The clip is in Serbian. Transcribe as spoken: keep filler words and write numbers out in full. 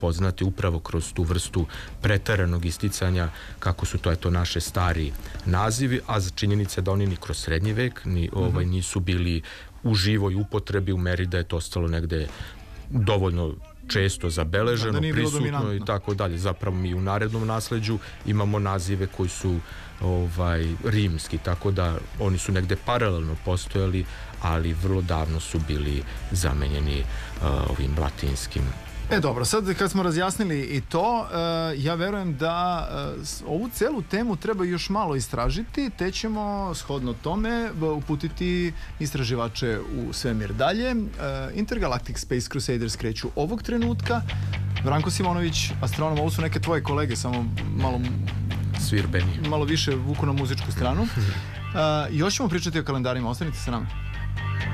poznati upravo kroz tu vrstu preteranog isticanja kako su to eto naše stari nazivi, a za činjenica da oni ni kroz srednji vek ni, ovaj, nisu bili u živoj upotrebi u meri da je to ostalo negde dovoljno često zabeleženo, da prisutno i tako dalje. Zapravo mi u narednom nasleđu imamo nazive koji su ovaj, rimski, tako da oni su negde paralelno postojali, ali vrlo davno su bili zamenjeni uh, ovim latinskim. E dobro, sad kad smo razjasnili i to, uh, ja verujem da uh, ovu celu temu treba još malo istražiti, te ćemo shodno tome uputiti istraživače u svemir dalje. Uh, Intergalactic Space Crusaders kreću ovog trenutka. Branko Simonović, astronom, ovo su neke tvoje kolege, samo malo svirbeni. Malo više vuku na muzičku stranu. Uh, još ćemo pričati o kalendarima, ostanite sa nama.